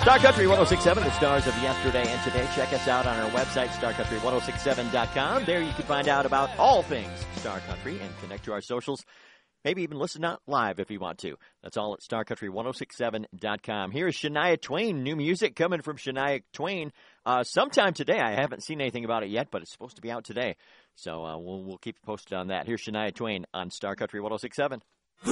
Star Country 1067, the stars of yesterday and today. Check us out on our website, starcountry1067.com. There you can find out about all things Star Country and connect to our socials. Maybe even listen out live if you want to. That's all at starcountry1067.com. Here's Shania Twain, new music coming from Shania Twain. Sometime today. I haven't seen anything about it yet, but it's supposed to be out today. So we'll keep you posted on that. Here's Shania Twain on Star Country 1067.